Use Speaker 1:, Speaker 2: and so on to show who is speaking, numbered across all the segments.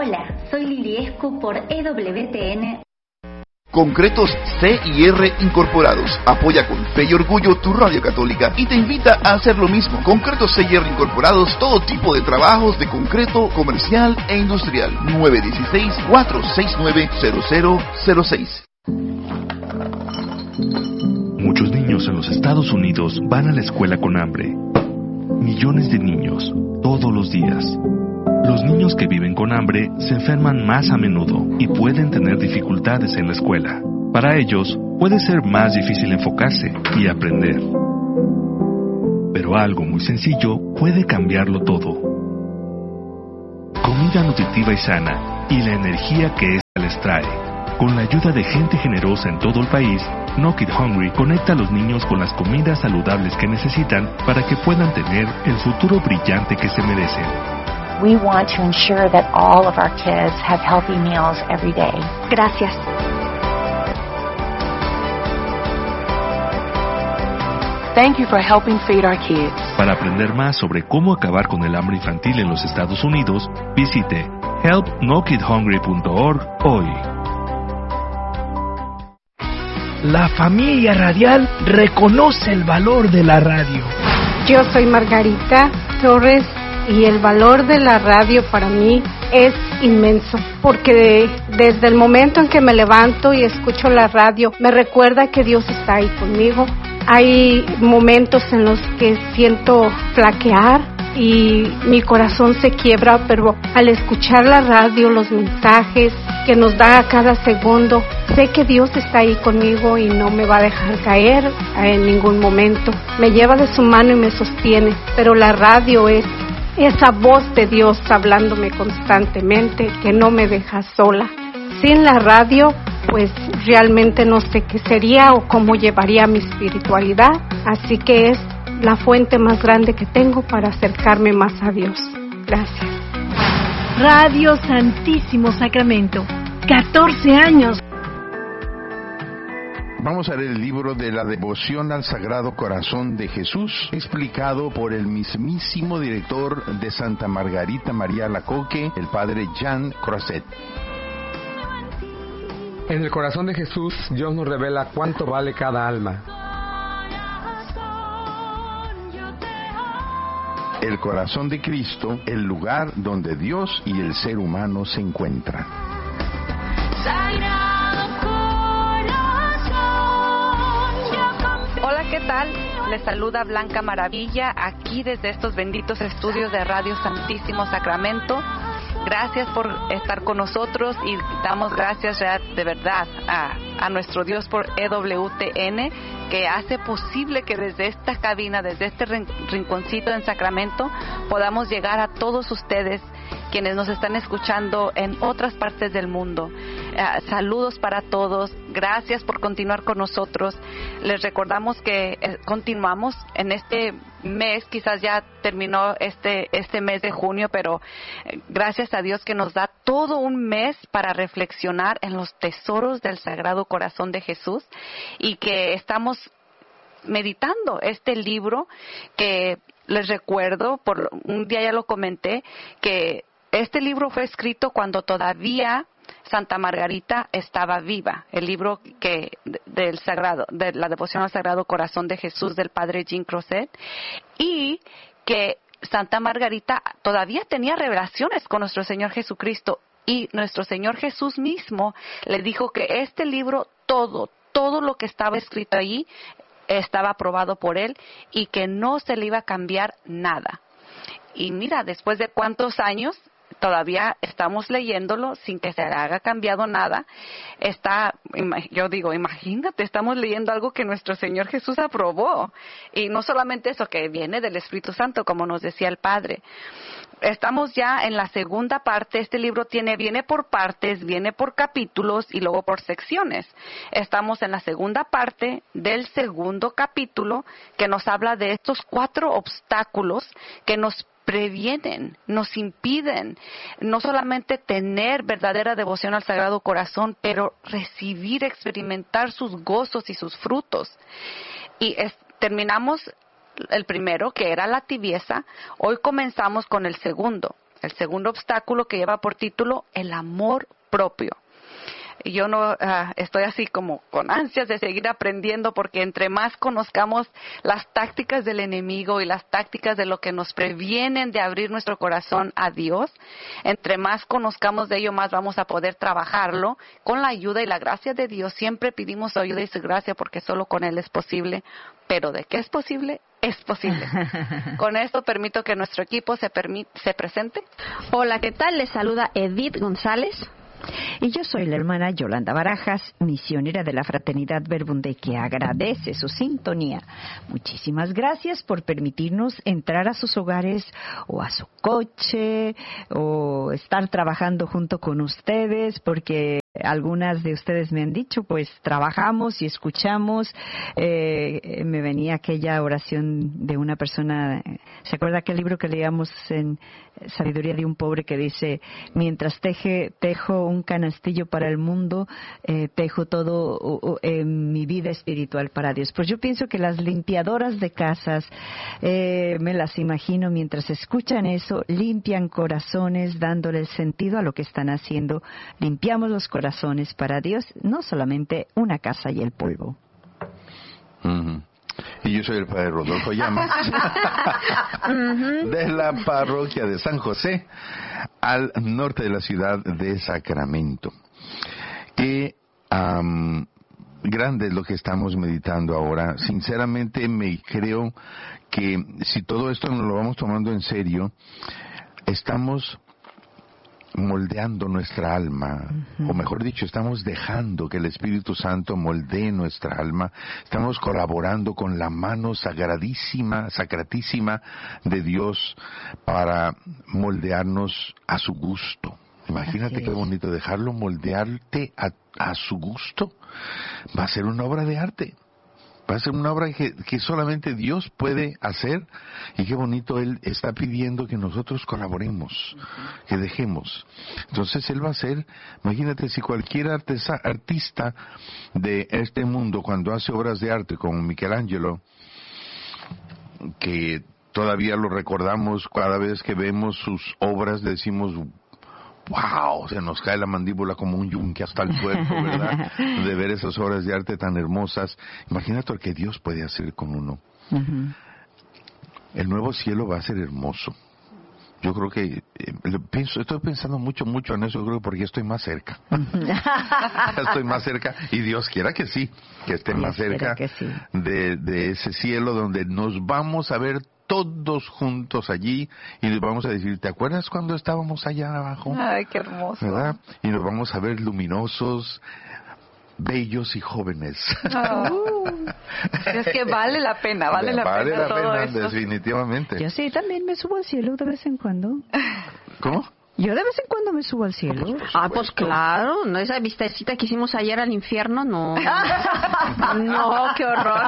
Speaker 1: Hola, soy Lili Escu por EWTN.
Speaker 2: Concretos C&R Incorporados apoya con fe y orgullo tu radio católica y te invita a hacer lo mismo. Concretos C&R Incorporados, todo tipo de trabajos de concreto comercial e industrial. 916-469-0006.
Speaker 3: Muchos niños en los Estados Unidos van a la escuela con hambre. Millones de niños, todos los días. Los niños que viven con hambre se enferman más a menudo y pueden tener dificultades en la escuela. Para ellos, puede ser más difícil enfocarse y aprender. Pero algo muy sencillo puede cambiarlo todo. Comida nutritiva y sana y la energía que esta les trae. Con la ayuda de gente generosa en todo el país, Knock It Hungry conecta a los niños con las comidas saludables que necesitan para que puedan tener el futuro brillante que se merecen.
Speaker 4: We want to ensure that all of our kids have healthy meals every day.
Speaker 5: Gracias.
Speaker 6: Thank you for helping feed our kids.
Speaker 3: Para aprender más sobre cómo acabar con el hambre infantil en los Estados Unidos, visite helpknockithungry.org hoy.
Speaker 7: La familia radial reconoce el valor de la radio.
Speaker 8: Yo soy Margarita Torres y el valor de la radio para mí es inmenso, porque desde el momento en que me levanto y escucho la radio, me recuerda que Dios está ahí conmigo. Hay momentos en los que siento flaquear y mi corazón se quiebra, pero al escuchar la radio, los mensajes que nos da a cada segundo, sé que Dios está ahí conmigo y no me va a dejar caer en ningún momento. Me lleva de su mano y me sostiene, pero la radio es esa voz de Dios hablándome constantemente que no me deja sola. Sin la radio, pues realmente no sé qué sería o cómo llevaría mi espiritualidad, así que es la fuente más grande que tengo para acercarme más a Dios. Gracias.
Speaker 5: Radio Santísimo Sacramento, 14 años.
Speaker 9: Vamos a leer el libro de la devoción al Sagrado Corazón de Jesús, explicado por el mismísimo director de Santa Margarita María Alacoque, el padre Jean Crozet.
Speaker 10: En el corazón de Jesús, Dios nos revela cuánto vale cada alma.
Speaker 9: El corazón de Cristo, el lugar donde Dios y el ser humano se encuentran.
Speaker 11: Hola, ¿qué tal? Les saluda Blanca Maravilla, aquí desde estos benditos estudios de Radio Santísimo Sacramento. Gracias por estar con nosotros y damos gracias de verdad a nuestro Dios por EWTN, que hace posible que desde esta cabina, desde este rinconcito en Sacramento, podamos llegar a todos ustedes quienes nos están escuchando en otras partes del mundo. Saludos para todos, gracias por continuar con nosotros. Les recordamos que continuamos en este mes, quizás ya terminó este mes de junio, pero gracias a Dios que nos da todo un mes para reflexionar en los tesoros del Sagrado Corazón de Jesús, y que estamos meditando este libro que les recuerdo, por un día ya lo comenté, que este libro fue escrito cuando todavía Santa Margarita estaba viva, el libro de la devoción al Sagrado Corazón de Jesús del padre Jean Crozet, y que Santa Margarita todavía tenía revelaciones con nuestro Señor Jesucristo, y nuestro Señor Jesús mismo le dijo que este libro, todo lo que estaba escrito allí, estaba aprobado por él y que no se le iba a cambiar nada. Y mira, después de cuántos años, todavía estamos leyéndolo sin que se le haya cambiado nada. Yo digo, imagínate, estamos leyendo algo que nuestro Señor Jesús aprobó. Y no solamente eso, que viene del Espíritu Santo, como nos decía el Padre. Estamos ya en la segunda parte. Este libro viene por partes, viene por capítulos y luego por secciones. Estamos en la segunda parte del segundo capítulo, que nos habla de estos 4 obstáculos que nos previenen, nos impiden no solamente tener verdadera devoción al Sagrado Corazón, pero recibir, experimentar sus gozos y sus frutos. Y terminamos el primero, que era la tibieza. Hoy comenzamos con el segundo, El segundo obstáculo que lleva por título el amor propio. Y yo no estoy así como con ansias de seguir aprendiendo, porque entre más conozcamos las tácticas del enemigo y las tácticas de lo que nos previenen de abrir nuestro corazón a Dios, entre más conozcamos de ello, más vamos a poder trabajarlo con la ayuda y la gracia de Dios. Siempre pedimos su ayuda y su gracia porque solo con Él es posible. Pero ¿de qué es posible? Es posible. Con esto permito que nuestro equipo se presente.
Speaker 12: Hola, ¿qué tal? Les saluda Edith González.
Speaker 13: Y yo soy la hermana Yolanda Barajas, misionera de la Fraternidad Verbum Dei, que agradece su sintonía. Muchísimas gracias por permitirnos entrar a sus hogares o a su coche o estar trabajando junto con ustedes, porque algunas de ustedes me han dicho, pues trabajamos y escuchamos. Me venía aquella oración de una persona, ¿se acuerda aquel libro que leíamos en Sabiduría de un Pobre que dice: mientras tejo un canastillo para el mundo, tejo todo mi vida espiritual para Dios? Pues yo pienso que las limpiadoras de casas, me las imagino mientras escuchan eso, limpian corazones dándole el sentido a lo que están haciendo. Limpiamos los corazones para Dios, no solamente una casa y el polvo.
Speaker 9: Y yo soy el padre Rodolfo Llamas de la parroquia de San José, al norte de la ciudad de Sacramento. Y grande es lo que estamos meditando ahora. Sinceramente me creo que si todo esto nos lo vamos tomando en serio, estamos moldeando nuestra alma, o mejor dicho, estamos dejando que el Espíritu Santo moldee nuestra alma. Estamos colaborando con la mano sacratísima de Dios para moldearnos a su gusto. Imagínate qué bonito, dejarlo moldearte a su gusto. Va a ser una obra de arte. Va a ser una obra que solamente Dios puede hacer, y qué bonito Él está pidiendo que nosotros colaboremos, que dejemos. Entonces Él va a hacer, imagínate si cualquier artista de este mundo, cuando hace obras de arte como Michelangelo, que todavía lo recordamos cada vez que vemos sus obras, decimos: ¡wow! Se nos cae la mandíbula como un yunque hasta el cuerpo, ¿verdad? De ver esas obras de arte tan hermosas. Imagínate lo que Dios puede hacer con uno. El nuevo cielo va a ser hermoso. Yo creo que estoy pensando mucho en eso, creo, porque estoy más cerca. Estoy más cerca, y Dios quiera que sí, que esté más cerca de ese cielo donde nos vamos a ver todos juntos allí, y les vamos a decir: ¿te acuerdas cuando estábamos allá abajo?
Speaker 11: Ay, qué hermoso.
Speaker 9: ¿Verdad? Y nos vamos a ver luminosos, bellos y jóvenes.
Speaker 11: Es que vale la pena todo eso.
Speaker 9: Definitivamente.
Speaker 13: Yo sí, también me subo al cielo de vez en cuando.
Speaker 9: ¿Cómo?
Speaker 13: Yo de vez en cuando me subo al cielo.
Speaker 12: Pues claro, ¿no? Esa vistecita que hicimos ayer al infierno, no. No, qué horror.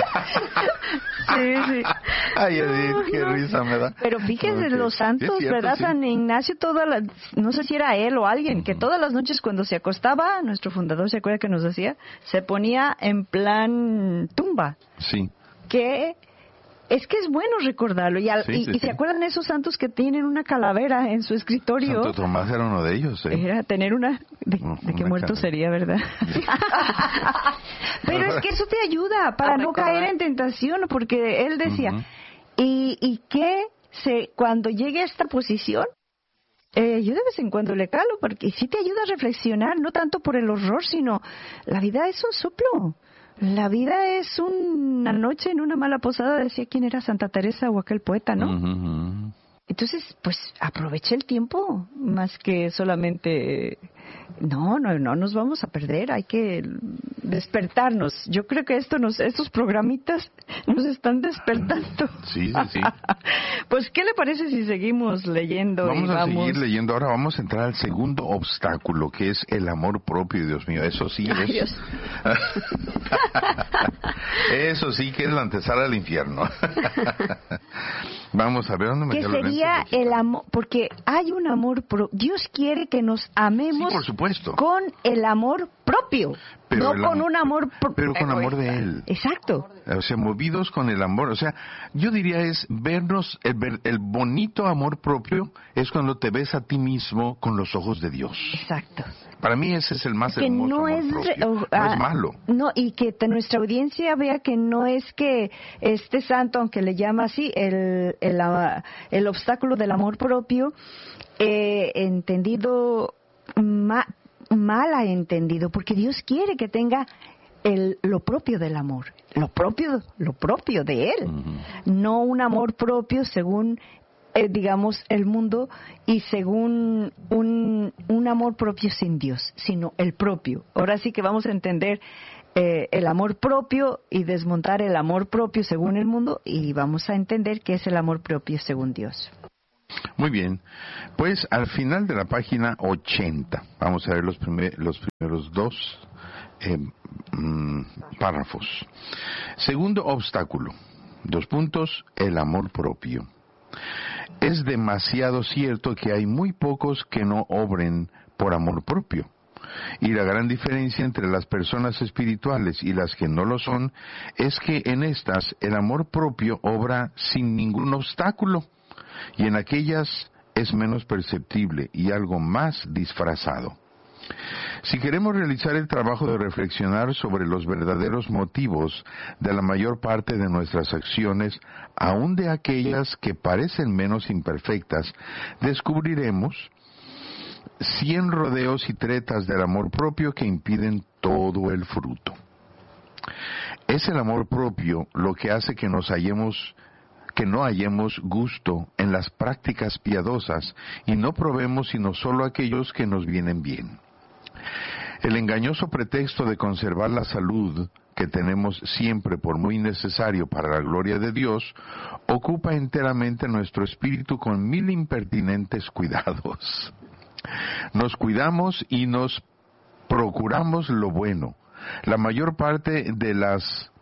Speaker 13: Sí.
Speaker 9: Ay, Edith, qué risa me da.
Speaker 13: Pero fíjense, los santos, sí, ¿verdad? Sí. San Ignacio, no sé si era él o alguien, que todas las noches cuando se acostaba, nuestro fundador, ¿se acuerda que nos decía? Se ponía en plan tumba.
Speaker 9: Sí.
Speaker 13: Que es bueno recordarlo. Y ¿se acuerdan esos santos que tienen una calavera en su escritorio?
Speaker 9: Santo Tomás era uno de ellos, ¿eh?
Speaker 13: Era tener una... ¿De qué muerto sería, verdad? Pero es que eso te ayuda para no caer en tentación, porque él decía, ¿y qué? Cuando llegue a esta posición, yo de vez en cuando le calo, porque sí te ayuda a reflexionar, no tanto por el horror, sino la vida es un soplo. La vida es una noche en una mala posada, decía quién era, Santa Teresa o aquel poeta, ¿no? Entonces, pues aprovecha el tiempo, más que solamente... No nos vamos a perder, hay que despertarnos. Yo creo que estos programitas nos están despertando.
Speaker 9: Sí.
Speaker 13: Pues, ¿qué le parece si seguimos leyendo?
Speaker 9: Vamos a seguir leyendo. Ahora vamos a entrar al segundo obstáculo, que es el amor propio, Dios mío. Eso sí es... Eso sí que es la antesala al infierno. Vamos a ver dónde me queda.
Speaker 13: Que sería el amor, porque hay un amor propio. Dios quiere que nos amemos,
Speaker 9: sí, por supuesto,
Speaker 13: con el amor propio. no con un amor
Speaker 9: pero con amor de Él.
Speaker 13: Exacto.
Speaker 9: O sea, movidos con el amor. O sea, yo diría es vernos, el bonito amor propio es cuando te ves a ti mismo con los ojos de Dios.
Speaker 13: Exacto.
Speaker 9: Para mí ese es el más
Speaker 13: que
Speaker 9: hermoso
Speaker 13: no
Speaker 9: amor
Speaker 13: es,
Speaker 9: propio. No es malo.
Speaker 13: No, y que nuestra audiencia vea que no es que este santo, aunque le llama así, el obstáculo del amor propio, entendido mal ha entendido, porque Dios quiere que tenga lo propio del amor, lo propio de Él, no un amor propio según digamos el mundo y según un amor propio sin Dios, sino el propio. Ahora sí que vamos a entender el amor propio y desmontar el amor propio según el mundo, y vamos a entender qué es el amor propio según Dios.
Speaker 9: Muy bien, pues al final de la página 80 vamos a ver los primeros dos párrafos. Segundo obstáculo, 2 puntos, el amor propio. Es demasiado cierto que hay muy pocos que no obren por amor propio. Y la gran diferencia entre las personas espirituales y las que no lo son es que en estas el amor propio obra sin ningún obstáculo, y en aquellas es menos perceptible y algo más disfrazado. Si queremos realizar el trabajo de reflexionar sobre los verdaderos motivos de la mayor parte de nuestras acciones, aun de aquellas que parecen menos imperfectas, descubriremos 100 rodeos y tretas del amor propio que impiden todo el fruto. Es el amor propio lo que hace que no hallemos gusto en las prácticas piadosas y no probemos sino solo aquellos que nos vienen bien. El engañoso pretexto de conservar la salud que tenemos siempre por muy necesario para la gloria de Dios ocupa enteramente nuestro espíritu con 1000 impertinentes cuidados. Nos cuidamos y nos procuramos lo bueno. La mayor parte de las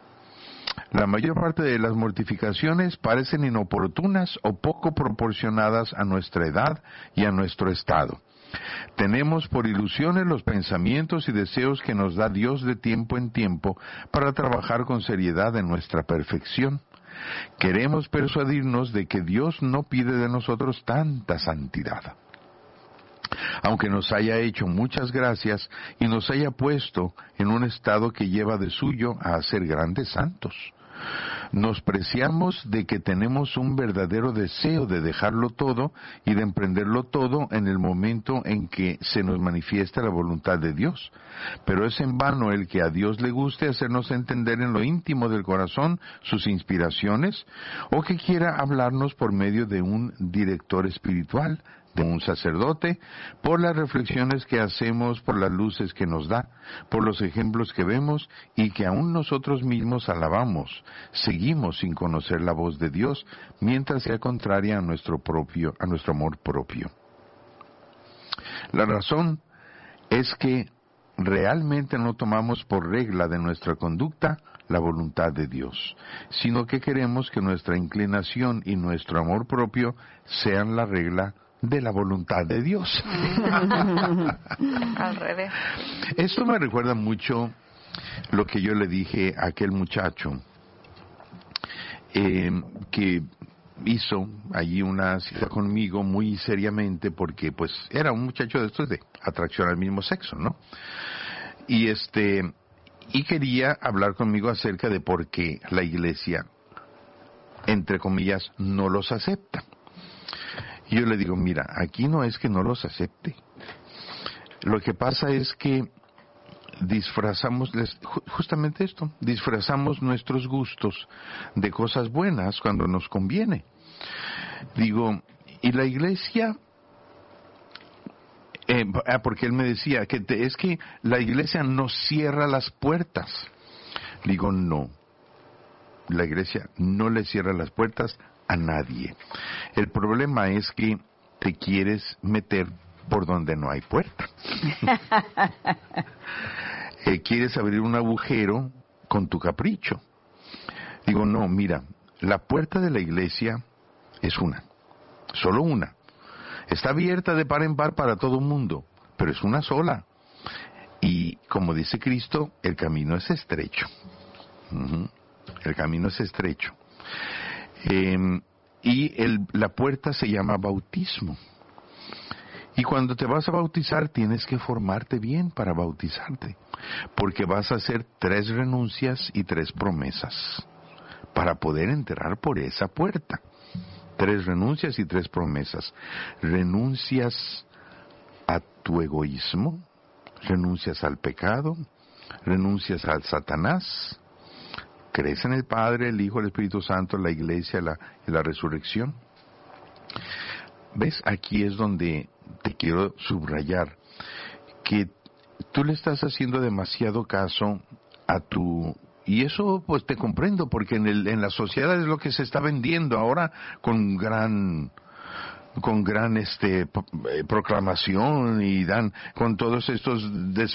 Speaker 9: mortificaciones parecen inoportunas o poco proporcionadas a nuestra edad y a nuestro estado. Tenemos por ilusiones los pensamientos y deseos que nos da Dios de tiempo en tiempo para trabajar con seriedad en nuestra perfección. Queremos persuadirnos de que Dios no pide de nosotros tanta santidad, aunque nos haya hecho muchas gracias y nos haya puesto en un estado que lleva de suyo a ser grandes santos. Nos preciamos de que tenemos un verdadero deseo de dejarlo todo y de emprenderlo todo en el momento en que se nos manifiesta la voluntad de Dios. Pero es en vano el que a Dios le guste hacernos entender en lo íntimo del corazón sus inspiraciones, o que quiera hablarnos por medio de un director espiritual, de un sacerdote, por las reflexiones que hacemos, por las luces que nos da, por los ejemplos que vemos y que aún nosotros mismos alabamos. Seguimos sin conocer la voz de Dios mientras sea contraria a nuestro amor propio. La razón es que realmente no tomamos por regla de nuestra conducta la voluntad de Dios, sino que queremos que nuestra inclinación y nuestro amor propio sean la regla de la voluntad de Dios.
Speaker 11: Al revés.
Speaker 9: Esto me recuerda mucho lo que yo le dije a aquel muchacho que hizo allí una cita conmigo muy seriamente, porque pues era un muchacho de estos de atracción al mismo sexo, ¿no? Y quería hablar conmigo acerca de por qué la iglesia, entre comillas, no los acepta. Y yo le digo, mira, aquí no es que no los acepte. Lo que pasa es que disfrazamos nuestros gustos de cosas buenas cuando nos conviene. Digo, y la iglesia, porque él me decía que es que la iglesia nos cierra las puertas. Digo, no, la iglesia no le cierra las puertas a nadie. El problema es que te quieres meter por donde no hay puerta. Quieres abrir un agujero con tu capricho. Digo, no, mira, la puerta de la iglesia es una, solo una. Está abierta de par en par para todo el mundo, pero es una sola. Y como dice Cristo, el camino es estrecho. El camino es estrecho. La puerta se llama bautismo. Y cuando te vas a bautizar tienes que formarte bien para bautizarte, porque vas a hacer 3 renuncias y 3 promesas para poder entrar por esa puerta. 3 renuncias y 3 promesas. Renuncias a tu egoísmo, renuncias al pecado, renuncias al Satanás, crees en el Padre, el Hijo, el Espíritu Santo, la Iglesia, la resurrección. ¿Ves? Aquí es donde te quiero subrayar que tú le estás haciendo demasiado caso a tu... Y eso pues te comprendo, porque en la sociedad es lo que se está vendiendo ahora con gran proclamación, y dan con todos estos